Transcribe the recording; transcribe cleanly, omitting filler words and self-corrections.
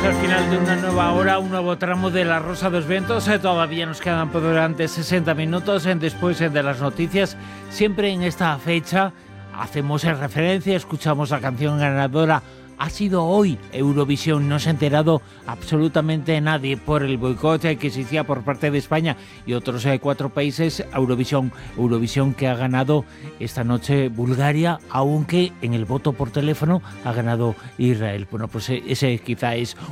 al final de una nueva hora, un nuevo tramo de La Rosa de los Vientos. Todavía nos quedan por delante 60 minutos después de las noticias. Siempre en esta fecha hacemos referencia, escuchamos la canción ganadora. Ha sido hoy Eurovisión, no se ha enterado absolutamente nadie por el boicot que se hacía por parte de España y otros 4 países. Eurovisión que ha ganado esta noche Bulgaria, aunque en el voto por teléfono ha ganado Israel. Bueno, pues ese quizá es